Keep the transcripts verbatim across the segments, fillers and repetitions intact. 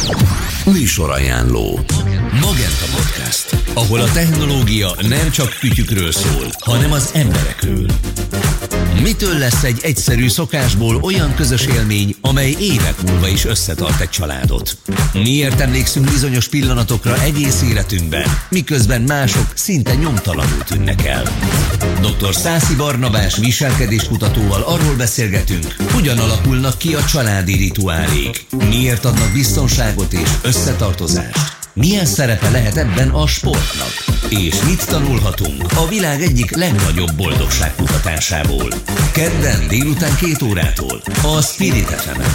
Műsorajánló. Magenta Podcast, ahol a technológia nem csak kütyükről szól, hanem az emberekről. Mitől lesz egy egyszerű szokásból olyan közös élmény, amely évek múlva is összetart egy családot? Miért emlékszünk bizonyos pillanatokra egész életünkben, miközben mások szinte nyomtalanul tűnnek el? doktor Szászi Barnabás viselkedéskutatóval arról beszélgetünk, hogyan alakulnak ki a családi rituálék, miért adnak biztonságot és összetartozást, milyen szerepe lehet ebben a sportnak, és mit tanulhatunk a világ egyik legnagyobb boldogságkutatásából. Kedden délután két órától a Spirit ef emen.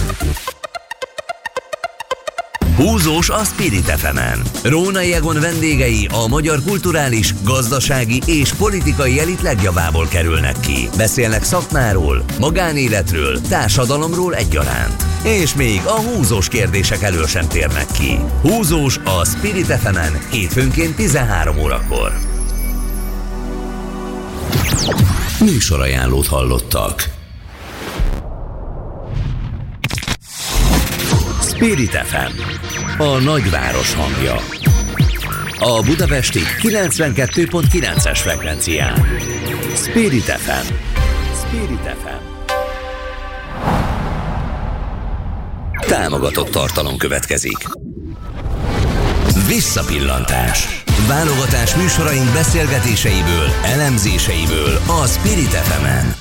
Húzós a Spirit ef emen. Rónai Egon vendégei a magyar kulturális, gazdasági és politikai elit legjavából kerülnek ki. Beszélnek szakmáról, magánéletről, társadalomról egyaránt. És még a húzós kérdések elől sem térnek ki. Húzós a Spirit ef emen hétfőnként tizenhárom órakor. Műsorajánlót hallottak. Spirit ef em, a nagyváros hangja. A budapesti kilencvenkettő pont kilences frekvencián. Spirit ef em. Spirit ef em. Támogatott tartalom következik. Visszapillantás. Válogatás műsoraink beszélgetéseiből, elemzéseiből a Spirit ef emen.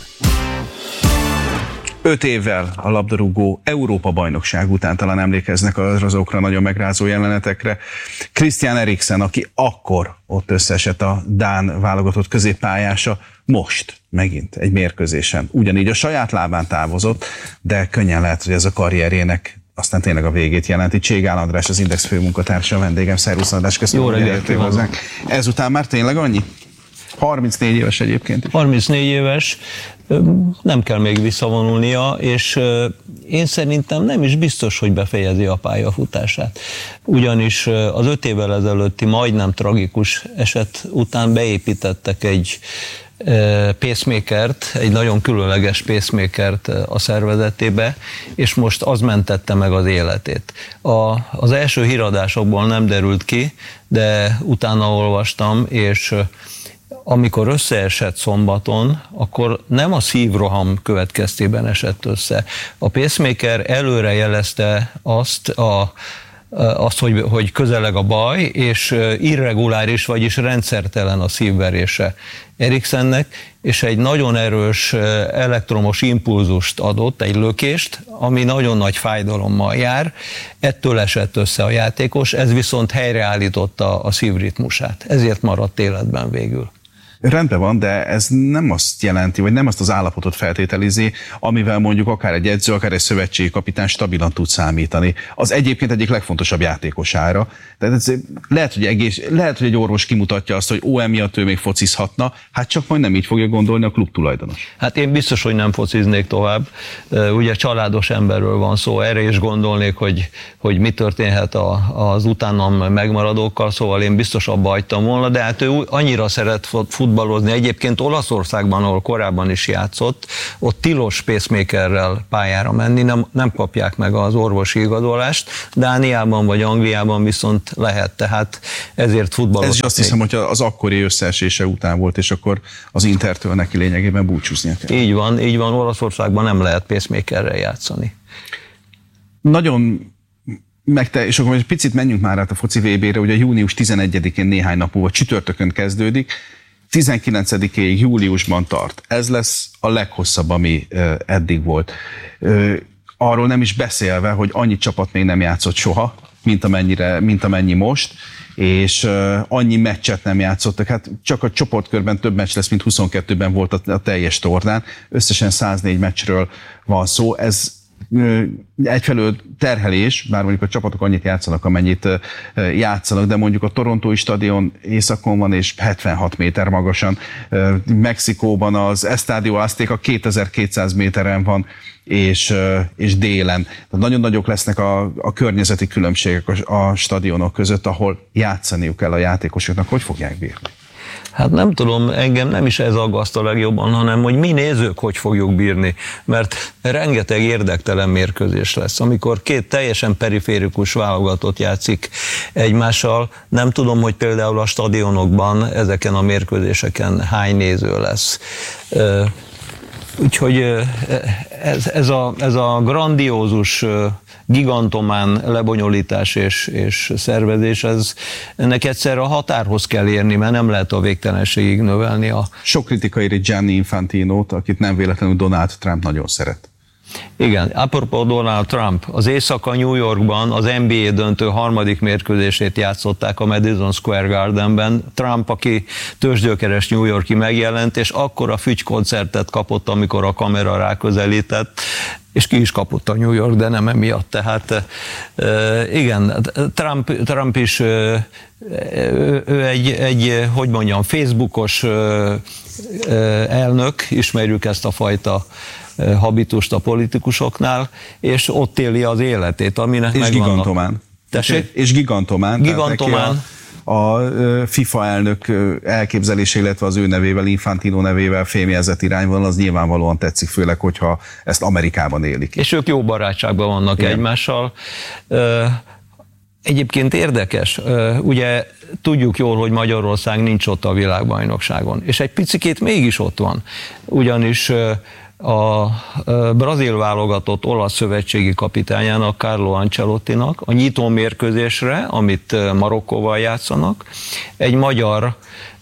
Öt évvel a labdarúgó Európa-bajnokság után talán emlékeznek azokra nagyon megrázó jelenetekre. Christian Eriksen, aki akkor ott összeesett a dán válogatott középpályása, most megint egy mérkőzésen ugyanígy a saját lábán távozott, de könnyen lehet, hogy ez a karrierjének aztán tényleg a végét jelenti. Cségál András, az Index főmunkatársa, a vendégem. Szervusz András, köszönöm, hogy eljöttél hozzánk. Ezután már tényleg annyi? harmincnégy éves egyébként is. harmincnégy éves, nem kell még visszavonulnia, és én szerintem nem is biztos, hogy befejezi a pályafutását. Ugyanis az öt évvel ezelőtti majdnem tragikus eset után beépítettek egy pacemakert, egy nagyon különleges pacemakert a szervezetébe, és most az mentette meg az életét. A, az első híradásokból nem derült ki, de utána olvastam, és amikor összeesett szombaton, akkor nem a szívroham következtében esett össze. A pacemaker előre jelezte azt, a, azt hogy, hogy közeleg a baj, és irreguláris, vagyis rendszertelen a szívverése Eriksennek, és egy nagyon erős elektromos impulzust adott, egy lökést, ami nagyon nagy fájdalommal jár. Ettől esett össze a játékos, ez viszont helyreállította a szívritmusát. Ezért maradt életben végül. Rendben van, de ez nem azt jelenti, vagy nem azt az állapotot feltételezi, amivel mondjuk akár egy edző, akár egy szövetségi kapitány stabilan tud számítani. Az egyébként egyik legfontosabb játékosára. Tehát ez lehet, hogy egész, lehet, hogy egy orvos kimutatja azt, hogy ó, emiatt ő még focizhatna, hát csak majd nem így fogja gondolni a klub tulajdonos. Hát én biztos, hogy nem fociznék tovább. Ugye családos emberről van szó, erre is gondolnék, hogy, hogy mi történhet a, az utánam megmaradókkal, szóval én biztos abba hagytam volna, de hát ő annyira szeret futballozni. Egyébként Olaszországban, ahol korábban is játszott, ott tilos pacemakerrel pályára menni, nem, nem kapják meg az orvosi igazolást. Dániában vagy Angliában viszont lehet, tehát ezért futballozni. Ez is azt hiszem, hogy az akkori összeesése után volt, és akkor az Intertől neki lényegében búcsúznia kell. Így van, így van, Olaszországban nem lehet pacemakerrel játszani. Nagyon meg te, és akkor egy picit menjünk már át a foci vé bére, ugye június tizenegyedikén néhány nap múlva csütörtökön kezdődik, tizenkilencedikéig júliusban tart. Ez lesz a leghosszabb, ami uh, eddig volt. Uh, arról nem is beszélve, hogy annyi csapat még nem játszott soha, mint, amennyire, mint amennyi most, és uh, annyi meccset nem játszottak. Hát csak a csoportkörben több meccs lesz, mint huszonkettőben volt a, a teljes tornán. Összesen száznégy meccsről van szó. Ez egyfelől terhelés, bár mondjuk a csapatok annyit játszanak, amennyit játszanak, de mondjuk a Torontói stadion északon van, és hetvenhat méter magasan. Mexikóban az Estadio Azteca kétezer-kétszáz méteren van, és, és délen. Tehát nagyon nagyok lesznek a, a környezeti különbségek a, a stadionok között, ahol játszaniuk kell a játékosoknak. Hogy fogják bírni? Hát nem tudom, engem nem is ez aggaszt a legjobban, hanem hogy mi nézők hogy fogjuk bírni, mert rengeteg érdektelen mérkőzés lesz, amikor két teljesen periférikus válogatott játszik egymással. Nem tudom, hogy például a stadionokban ezeken a mérkőzéseken hány néző lesz. Úgyhogy ez, ez, a, ez a grandiózus, gigantomán lebonyolítás és, és szervezés, ez, ennek egyszer a határhoz kell érni, mert nem lehet a végtelenségig növelni a... Sok kritika éri Gianni Infantinót, akit nem véletlenül Donald Trump nagyon szeret. Igen, apropó Donald Trump, az éjszaka New Yorkban az en bé á döntő harmadik mérkőzését játszották a Madison Square Gardenben. Trump, aki tőzsgyökeres New Yorki megjelent, és akkora fügykoncertet kapott, amikor a kamera ráközelített, és ki is kapott a New York, de nem emiatt. Tehát igen, Trump, Trump is ő, ő egy, egy, hogy mondjam, Facebookos elnök, ismerjük ezt a fajta habitust a politikusoknál, és ott éli az életét, aminek és megvannak. Gigantomán. Tessék? És gigantomán. Gigantomán. A, a FIFA elnök elképzelése, illetve az ő nevével, Infantino nevével fémjelzett irányvonal, az nyilvánvalóan tetszik, főleg, hogyha ezt Amerikában élik. És ők jó barátságban vannak igen. egymással. Egyébként érdekes, ugye tudjuk jól, hogy Magyarország nincs ott a világbajnokságon, és egy picikét mégis ott van, ugyanis a brazil válogatott olasz szövetségi kapitányának, Carlo Ancelottinak a nyitó mérkőzésre, amit Marokkóval játszanak, egy magyar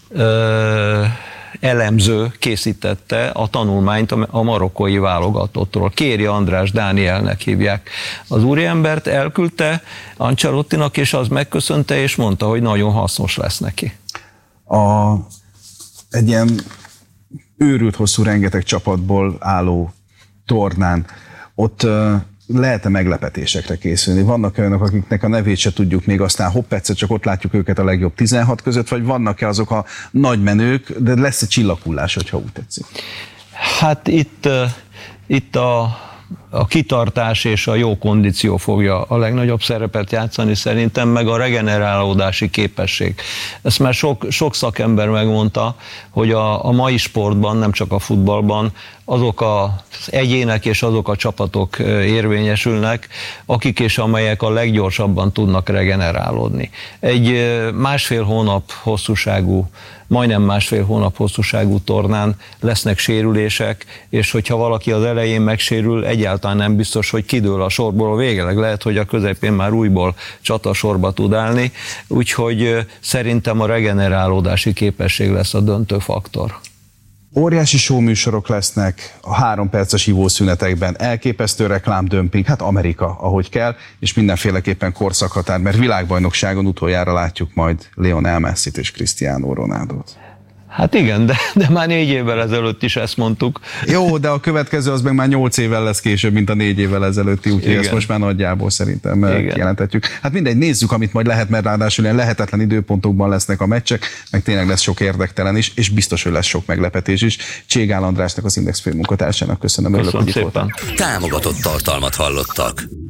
ö, elemző készítette a tanulmányt a marokkói válogatottról. Kéri András Dánielnek hívják az úriembert, elküldte Ancelottinak, és az megköszönte, és mondta, hogy nagyon hasznos lesz neki. A, egy ilyen őrült hosszú, rengeteg csapatból álló tornán, ott uh, lehet-e meglepetésekre készülni? Vannak olyanok, akiknek a nevét se tudjuk még, aztán hopp, egyszer csak ott látjuk őket a legjobb tizenhat között, vagy vannak-e azok a nagy menők, de lesz-e csillaghullás, hogyha úgy tetszik? Hát itt, uh, itt a a kitartás és a jó kondíció fogja a legnagyobb szerepet játszani szerintem, meg a regenerálódási képesség. Ezt már sok, sok szakember megmondta, hogy a, a mai sportban, nem csak a futballban, azok az egyének és azok a csapatok érvényesülnek, akik és amelyek a leggyorsabban tudnak regenerálódni. Egy másfél hónap hosszúságú, majdnem másfél hónap hosszúságú tornán lesznek sérülések, és hogyha valaki az elején megsérül, egyáltalán nem biztos, hogy kidől a sorból a végleg. Lehet, hogy a közepén már újból csatasorba tud állni, úgyhogy szerintem a regenerálódási képesség lesz a döntő faktor. Óriási showműsorok lesznek a három perces hívószünetekben, elképesztő reklámdömping, hát Amerika, ahogy kell, és mindenféleképpen korszakhatár, mert világbajnokságon utoljára látjuk majd Lionel Messit és Cristiano Ronaldot. Hát igen, de, de már négy évvel ezelőtt is ezt mondtuk. Jó, de a következő az meg már nyolc évvel lesz később, mint a négy évvel ezelőtti, úgyhogy ezt most már nagyjából szerintem igen. Jelentetjük. Hát mindegy, nézzük, amit majd lehet, mert ráadásul ilyen lehetetlen időpontokban lesznek a meccsek, meg tényleg lesz sok érdektelen is, és biztos, hogy lesz sok meglepetés is. Cségál Andrásnak, az Index főmunkatársának köszönöm. Köszönöm örülök, hogy itt voltam. Támogatott tartalmat hallottak.